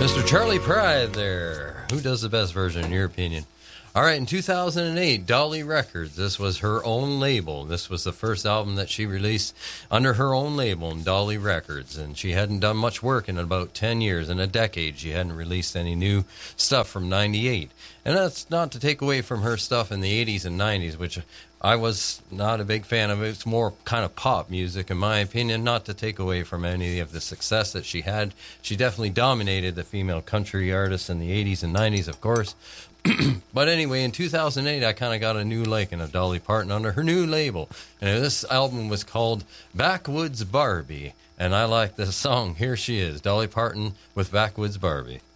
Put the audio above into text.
Mr. Charlie Pride there. Who does the best version in your opinion? All right, in 2008, Dolly Records. This was her own label. This was the first album that she released under her own label, Dolly Records. And she hadn't done much work in about 10 years, in a decade. She hadn't released any new stuff from 98. And that's not to take away from her stuff in the 80s and 90s, which I was not a big fan of. It's more kind of pop music, in my opinion, not to take away from any of the success that she had. She definitely dominated the female country artists in the 80s and 90s, of course. But anyway, in 2008, I kind of got a new liking of Dolly Parton under her new label. And this album was called Backwoods Barbie. And I like this song. Here she is, Dolly Parton with Backwoods Barbie.